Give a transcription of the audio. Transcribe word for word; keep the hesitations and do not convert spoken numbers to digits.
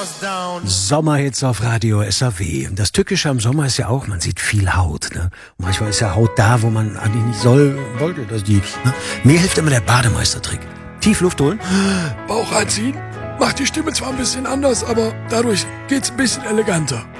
Sommerhits auf Radio S A W. Das Tückische am Sommer ist ja auch, man sieht viel Haut. Ne? Und manchmal ist ja Haut da, wo man eigentlich nicht soll, wollte. Dass die, ne? Mir hilft immer der Bademeistertrick. Tief Luft holen. Bauch einziehen. Macht die Stimme zwar ein bisschen anders, aber dadurch geht's ein bisschen eleganter.